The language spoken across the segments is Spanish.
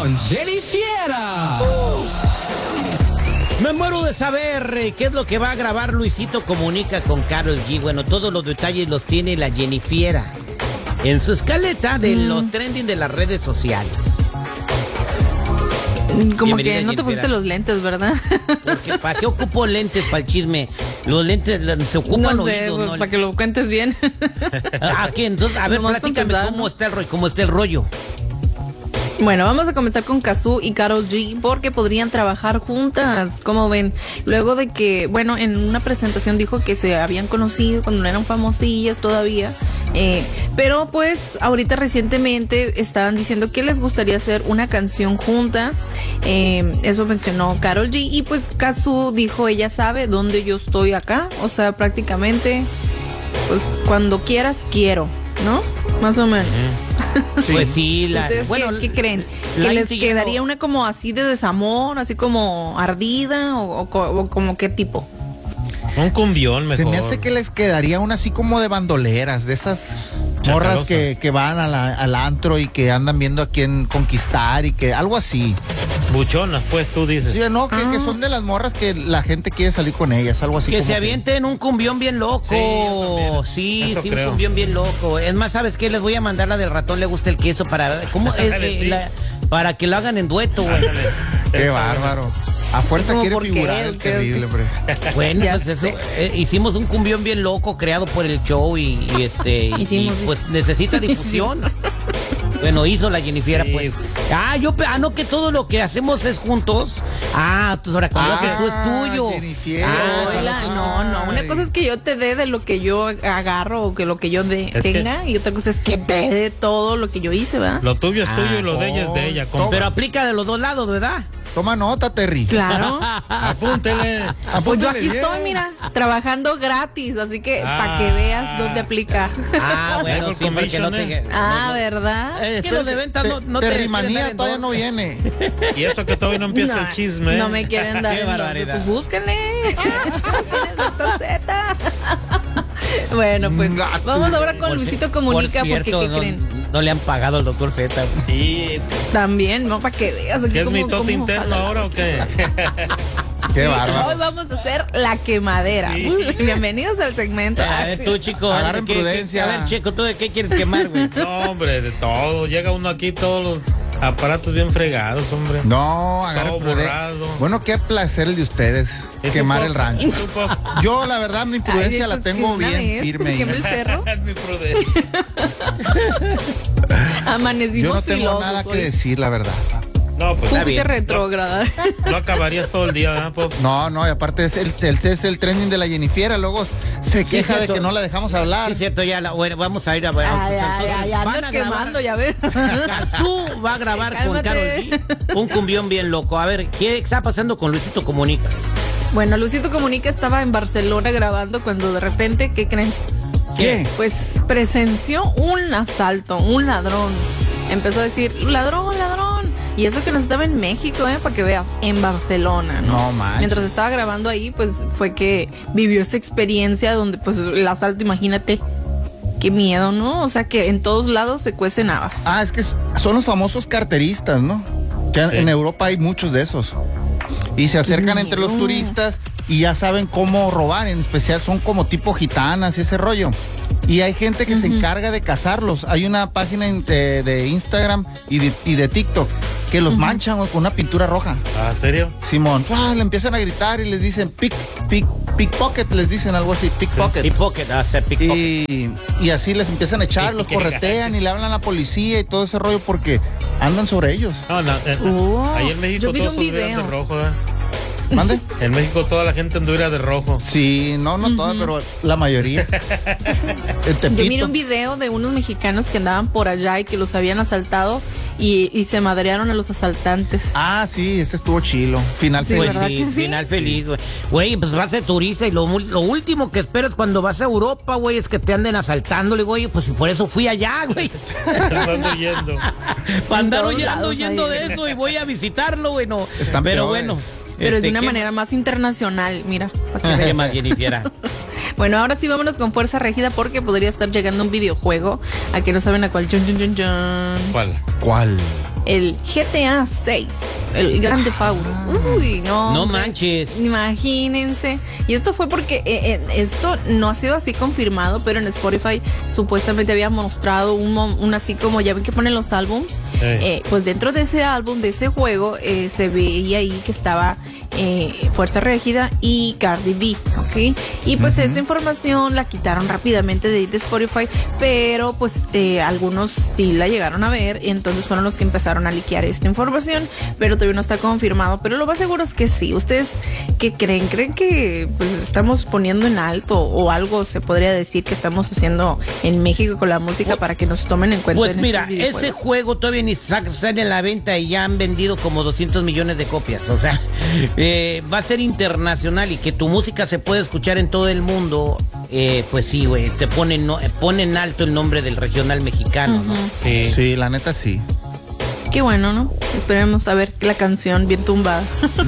con Jenny Fiera. Me muero de saber qué es lo que va a grabar Luisito Comunica con Karol G. Bueno, todos los detalles los tiene la Jenny Fiera en su escaleta de los trending de las redes sociales. Como Bienvenida, que no te pusiste los lentes, ¿verdad? Porque ¿para qué ocupo lentes para el chisme? Los lentes se ocupan No sé, oídos, pues, ¿no? para que lo cuentes bien. ¿Qué? Entonces, a ver, Nomás platícame contestar, cómo ¿no? está el rollo, cómo está el rollo. Bueno, vamos a comenzar con Cazzu y Karol G porque podrían trabajar juntas, como ven, luego de que, bueno, en una presentación dijo que se habían conocido cuando no eran famosillas todavía, pero pues ahorita recientemente estaban diciendo que les gustaría hacer una canción juntas, eso mencionó Karol G y pues Cazzu dijo, ella sabe dónde yo estoy acá, o sea, prácticamente, pues cuando quieras quiero, ¿no? Más o menos. Sí. Pues sí, ¿Ustedes qué creen? ¿Que les quedaría una como así de desamor, así como ardida o como qué tipo? Un cumbión mejor. Se me hace que les quedaría una así como de bandoleras, de esas morras que van al antro y que andan viendo a quién conquistar y que algo así. Buchonas, pues tú dices. Sí, no, que son de las morras que la gente quiere salir con ellas, algo así. Que como se avienten un cumbión bien loco. Sí, Eso un creo. cumbión bien loco. Es más, ¿sabes qué? Les voy a mandar la del ratón le gusta el queso para ¿cómo es? Ándale, sí. Para que lo hagan en dueto, güey. Ándale. Qué báraro. A fuerza ¿Cómo quiere por qué? figurar el terrible, hombre. Bueno, Ya pues eso, sé. hicimos un cumbión bien loco creado por el show y Hicimos. pues necesita difusión. Bueno, hizo la Jennifer, Sí. pues. No, que todo lo que hacemos es juntos. Entonces ahora con lo que tú es tuyo. Jennifer. Hola, no, una cosa es que yo te dé de lo que yo agarro o que lo que yo tenga y otra cosa es que te dé todo lo que yo hice, ¿verdad? Lo tuyo es tuyo y lo de ella es de ella. Pero aplica de los dos lados, ¿verdad? Toma nota, Terry. Claro. Apúntele. Pues yo Apúntale aquí bien. estoy, mira, trabajando gratis, así que para Ah. que veas dónde aplica. Bueno, Mejor sí, porque no commission, te... ¿Verdad? Es que los de ventas no te Terry quieren dar Manía en todavía dos. no viene. Y eso que todavía no empieza el chisme. No me quieren dar Qué el nombre, barbaridad. pues búsquenle. Doctor Z. Bueno, pues Gato. vamos ahora con Luisito Comunica, por cierto, porque ¿qué creen? No le han pagado al doctor Z. Sí. También, no, para que veas. Aquí ¿Qué es cómo- mi tote cómo interno jala. ahora o qué? Qué Hoy bárbaro. vamos a hacer la quemadera. Sí. Bienvenidos al segmento. A ver, tú, chico. Agarren ¿qué- prudencia. A ver, Checo, ¿tú de qué quieres quemar, güey? No, hombre, de todo. Llega uno aquí todos los aparatos bien fregados, hombre. No, agarre Todo prudencia. borrado. Bueno, qué placer el de ustedes. ¿Y tú, Quemar Pop? el rancho. ¿Y tú, Pop? Yo, la verdad, mi imprudencia Ay, la pues, tengo que una bien vez firme. se queme el cerro. Es mi prudencia. Amanecimos Yo no tengo filosos nada que hoy. decir, la verdad. No, pues Júpiter bien. retrógrada. no acabarías todo el día, ¿verdad, Pop? No, y aparte es el trending de la Jennifer, luego se queja de cierto. que no la dejamos hablar. Sí, cierto, bueno, vamos a ir a ver. Ya Van andas a quemando, grabar. ya ves. Cazzu va a grabar con Cálmate. Karol G un cumbión bien loco. A ver, ¿qué está pasando con Luisito Comunica? Bueno, Luisito Comunica estaba en Barcelona grabando cuando de repente, ¿qué creen? ¿Qué? Pues presenció un asalto, un ladrón. Empezó a decir, ladrón, ladrón. Y eso que no estaba en México, para que veas, en Barcelona, ¿no? No manches. Mientras estaba grabando ahí, pues fue que vivió esa experiencia donde, pues, el asalto, imagínate, qué miedo, ¿no? O sea, que en todos lados se cuecen habas. Es que son los famosos carteristas, ¿no? Que Sí. en Europa hay muchos de esos. Y se acercan entre los turistas y ya saben cómo robar, en especial son como tipo gitanas y ese rollo. Y hay gente que se encarga de cazarlos. Hay una página de Instagram y de TikTok que los manchan con una pintura roja. ¿Ah, serio? Simón, le empiezan a gritar y les dicen pickpocket, les dicen algo así, pickpocket. Pickpocket, hacer pickpocket. Y así les empiezan a echar, los corretean y le hablan a la policía y todo ese rollo porque andan sobre ellos. No, ahí en México yo vi todos un anduvieran video. de rojo, ¿verdad? ¿Mande? En México toda la gente anduviera de rojo. Sí, no todas, pero la mayoría. En Yo miré Tepito. un video de unos mexicanos que andaban por allá y que los habían asaltado y se madrearon a los asaltantes. Sí, ese estuvo chilo. Final Sí, feliz. ¿verdad Sí, que sí? final feliz, güey. Güey, pues vas de turista y lo último que esperas cuando vas a Europa, güey, es que te anden asaltando. Le digo, oye, pues por eso fui allá, güey. Están huyendo. Para andar todos lados huyendo ahí. de eso y voy a visitarlo, güey, no. Están Pero peores. bueno. Pero es de una ¿qué- manera más internacional, mira. Para que ¿Qué veas. más, Jennifer? Bueno, ahora sí vámonos con fuerza rígida porque podría estar llegando un videojuego. A que no saben a cuál. Chun, chun, chun, chun. ¿Cuál? ¿Cuál? el GTA 6, el Grand Theft Auto. Uy, no. No hombre, manches. Imagínense. Y esto fue porque esto no ha sido así confirmado, pero en Spotify supuestamente había mostrado un así como, ya ven que ponen los álbums. Pues dentro de ese álbum, de ese juego, se veía ahí que estaba Fuerza Régida y Cardi B, ¿ok? Y pues esa información la quitaron rápidamente de Spotify, pero pues algunos sí la llegaron a ver, y entonces fueron los que empezaron a liquear esta información, pero todavía no está confirmado. Pero lo más seguro es que sí. ¿Ustedes qué creen? ¿Creen que pues estamos poniendo en alto o algo se podría decir que estamos haciendo en México con la música para que nos tomen en cuenta? Pues en mira, estos videojuegos? ese juego todavía ni sale a la venta y ya han vendido como 200 millones de copias. O sea, va a ser internacional, y que tu música se puede escuchar en todo el mundo. Pues sí, güey, te pone en alto el nombre del regional mexicano, ¿no? Sí. Sí, la neta sí. Qué bueno, ¿no? Esperemos a ver la canción bien tumbada.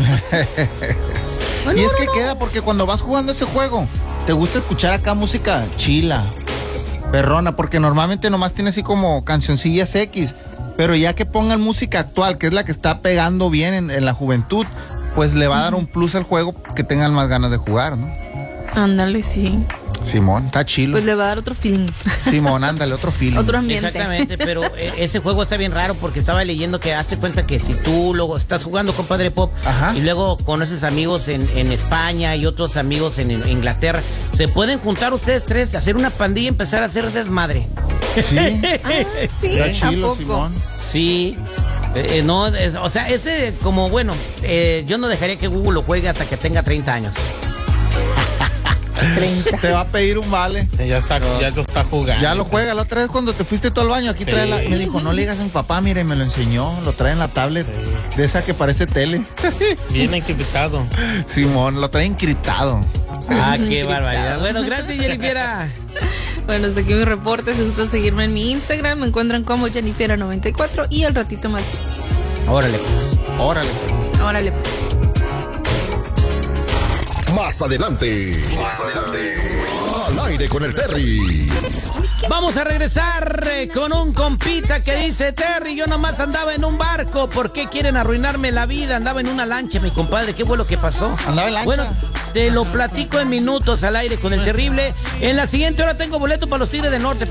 Y es que queda porque cuando vas jugando ese juego, te gusta escuchar acá música chila, perrona, porque normalmente nomás tiene así como cancioncillas X, pero ya que pongan música actual, que es la que está pegando bien en la juventud, pues le va a dar un plus al juego que tengan más ganas de jugar, ¿no? Ándale, sí. Simón, está chilo. Pues le va a dar otro feeling. Simón, ándale, otro feeling. Otro ambiente. Exactamente, pero ese juego está bien raro porque estaba leyendo que hazte cuenta que si tú luego estás jugando con Padre Pop, ajá, y luego conoces amigos en España y otros amigos en Inglaterra, se pueden juntar ustedes tres, hacer una pandilla y empezar a hacer desmadre. Sí. Sí, Está ¿a chilo, poco? Simón. Sí. No, o sea, ese como bueno, yo no dejaría que Google lo juegue hasta que tenga 30 años. 30. Te va a pedir un vale. Ya lo está jugando. Ya lo juega. La otra vez cuando te fuiste tú al baño, aquí trae me dijo, no le digas a mi papá, mire, me lo enseñó. Lo trae en la tablet, de esa que parece tele. Bien encriptado. Simón, lo trae encriptado. Ah, qué barbaridad. Bueno, gracias, Jennifiera. Bueno, hasta aquí mi reporte. Si gustan seguirme en mi Instagram, me encuentran como Jennifiera94 y al ratito más. Órale, pues. Órale. Órale, pues. Más adelante. Al aire con el Terry. Vamos a regresar con un compita que dice: Terry, yo nomás andaba en un barco, ¿por qué quieren arruinarme la vida? Andaba en una lancha, mi compadre, ¿qué fue lo que pasó? Andaba en lancha. Bueno, te lo platico en minutos al aire con el terrible. En la siguiente hora tengo boleto para los Tigres del Norte.